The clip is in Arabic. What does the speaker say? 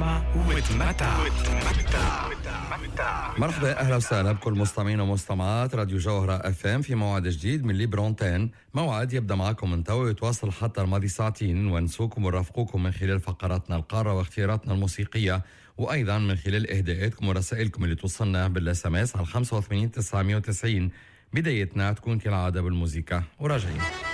اسمع وتمتع. مرحبا، اهلا وسهلا بكل مستمعين ومستمعات راديو جوهرة اف ام في موعد جديد من ليبرونتين، موعد يبدا معكم من تو ويتواصل حتى الماضي ساعتين، ونسوكم ونرافقوكم من خلال فقراتنا القارة واختياراتنا الموسيقية، وايضا من خلال اهداءاتكم ورسائلكم اللي توصلنا بالاس ام اس على 85 990. بدايتنا تكون كالعادة بالموسيقى وراجعين.